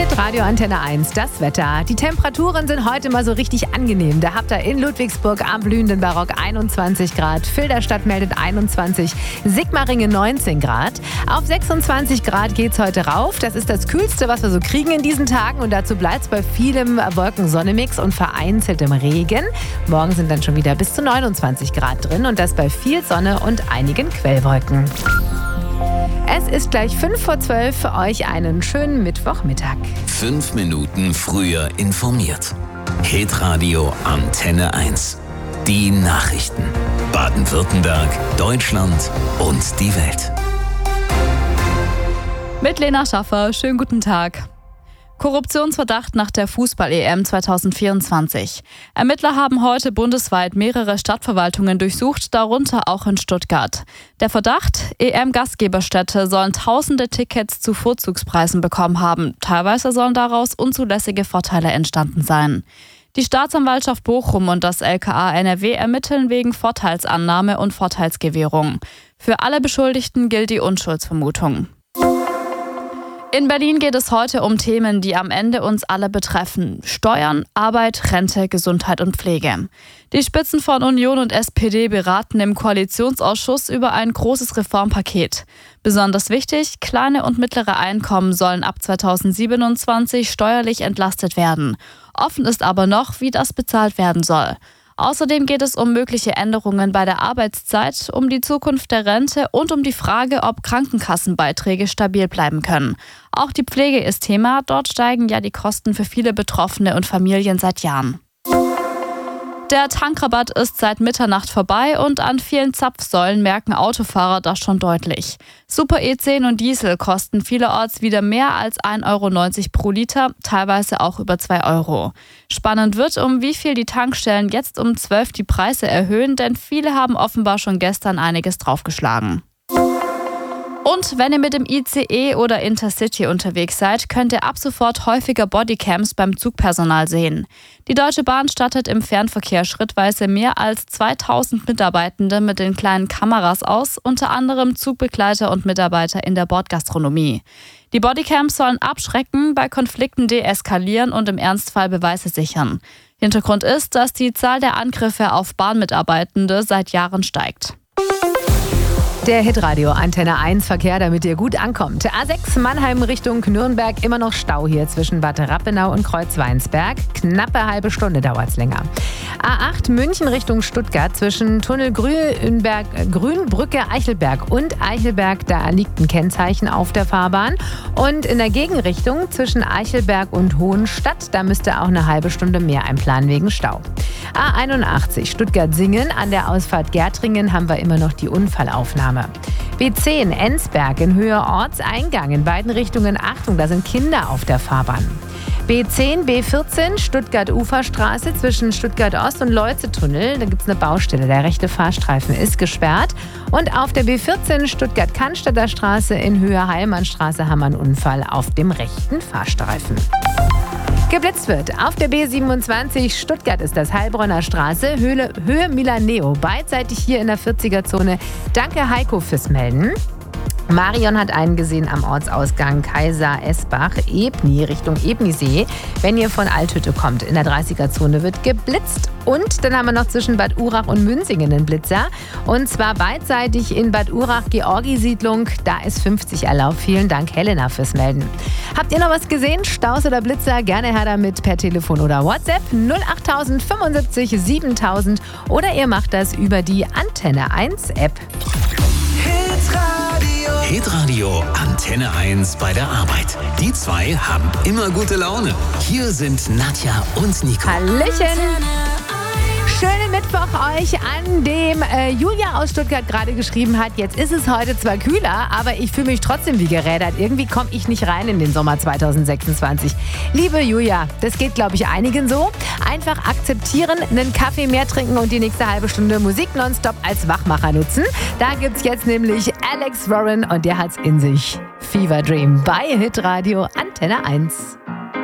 Hitradio Antenne 1, das Wetter. Die Temperaturen sind heute mal so richtig angenehm. Da habt ihr in Ludwigsburg am blühenden Barock 21 Grad, Filderstadt meldet 21, Sigmaringen 19 Grad. Auf 26 Grad geht's heute rauf. Das ist das Kühlste, was wir so kriegen in diesen Tagen. Und dazu bleibt's bei vielem Wolken-Sonne-Mix und vereinzeltem Regen. Morgen sind dann schon wieder bis zu 29 Grad drin und das bei viel Sonne und einigen Quellwolken. Es ist gleich 11:55 für euch einen schönen Mittwochmittag. 5 Minuten früher informiert. Hitradio Antenne 1. Die Nachrichten. Baden-Württemberg, Deutschland und die Welt. Mit Lena Schaffer, schönen guten Tag. Korruptionsverdacht nach der Fußball-EM 2024. Ermittler haben heute bundesweit mehrere Stadtverwaltungen durchsucht, darunter auch in Stuttgart. Der Verdacht: EM-Gastgeberstädte sollen tausende Tickets zu Vorzugspreisen bekommen haben. Teilweise sollen daraus unzulässige Vorteile entstanden sein. Die Staatsanwaltschaft Bochum und das LKA NRW ermitteln wegen Vorteilsannahme und Vorteilsgewährung. Für alle Beschuldigten gilt die Unschuldsvermutung. In Berlin geht es heute um Themen, die am Ende uns alle betreffen. Steuern, Arbeit, Rente, Gesundheit und Pflege. Die Spitzen von Union und SPD beraten im Koalitionsausschuss über ein großes Reformpaket. Besonders wichtig: kleine und mittlere Einkommen sollen ab 2027 steuerlich entlastet werden. Offen ist aber noch, wie das bezahlt werden soll. Außerdem geht es um mögliche Änderungen bei der Arbeitszeit, um die Zukunft der Rente und um die Frage, ob Krankenkassenbeiträge stabil bleiben können. Auch die Pflege ist Thema. Dort steigen ja die Kosten für viele Betroffene und Familien seit Jahren. Der Tankrabatt ist seit Mitternacht vorbei und an vielen Zapfsäulen merken Autofahrer das schon deutlich. Super E10 und Diesel kosten vielerorts wieder mehr als 1,90 Euro pro Liter, teilweise auch über 2 Euro. Spannend wird, um wie viel die Tankstellen jetzt um 12 die Preise erhöhen, denn viele haben offenbar schon gestern einiges draufgeschlagen. Und wenn ihr mit dem ICE oder Intercity unterwegs seid, könnt ihr ab sofort häufiger Bodycams beim Zugpersonal sehen. Die Deutsche Bahn stattet im Fernverkehr schrittweise mehr als 2000 Mitarbeitende mit den kleinen Kameras aus, unter anderem Zugbegleiter und Mitarbeiter in der Bordgastronomie. Die Bodycams sollen abschrecken, bei Konflikten deeskalieren und im Ernstfall Beweise sichern. Hintergrund ist, dass die Zahl der Angriffe auf Bahnmitarbeitende seit Jahren steigt. Der Hitradio Antenne 1 Verkehr, damit ihr gut ankommt. A6 Mannheim Richtung Nürnberg, immer noch Stau hier zwischen Bad Rappenau und Kreuzweinsberg. Knappe halbe Stunde dauert es länger. A8 München Richtung Stuttgart zwischen Tunnel Grünbrücke Eichelberg und Eichelberg, da liegt ein Kennzeichen auf der Fahrbahn. Und in der Gegenrichtung zwischen Eichelberg und Hohenstadt, da müsst ihr auch eine halbe Stunde mehr einplanen wegen Stau. A81 Stuttgart-Singen, an der Ausfahrt Gärtringen haben wir immer noch die Unfallaufnahme. B10 Ensberg in Höhe Ortseingang, in beiden Richtungen Achtung, da sind Kinder auf der Fahrbahn. B10, B14 Stuttgart-Uferstraße zwischen Stuttgart-Ost und Leutze-Tunnel, da gibt es eine Baustelle, der rechte Fahrstreifen ist gesperrt. Und auf der B14 Stuttgart-Cannstatter Straße in Höhe Heilmannstraße haben wir einen Unfall auf dem rechten Fahrstreifen. Geblitzt wird. Auf der B27 Stuttgart ist das Heilbronner Straße, Höhe Milaneo, beidseitig hier in der 40er-Zone. Danke Heiko fürs Melden. Marion hat einen gesehen am Ortsausgang Kaiser-Esbach, Ebni, Richtung Ebnisee. Wenn ihr von Althütte kommt, in der 30er-Zone wird geblitzt. Und dann haben wir noch zwischen Bad Urach und Münzingen einen Blitzer. Und zwar beidseitig in Bad Urach, Georgi-Siedlung. Da ist 50 erlaubt. Vielen Dank, Helena, fürs Melden. Habt ihr noch was gesehen? Staus oder Blitzer? Gerne her damit per Telefon oder WhatsApp 08000 75 7000. Oder ihr macht das über die Antenne 1 App. Hitradio Antenne 1 bei der Arbeit. Die zwei haben immer gute Laune. Hier sind Nadja und Nico. Hallöchen! Schönen Mittwoch euch, an dem Julia aus Stuttgart gerade geschrieben hat, jetzt ist es heute zwar kühler, aber ich fühle mich trotzdem wie gerädert. Irgendwie komme ich nicht rein in den Sommer 2026. Liebe Julia, das geht, glaube ich, einigen so. Einfach akzeptieren, einen Kaffee mehr trinken und die nächste halbe Stunde Musik nonstop als Wachmacher nutzen. Da gibt's jetzt nämlich Alex Warren und der hat's in sich. Fever Dream bei Hitradio Antenne 1.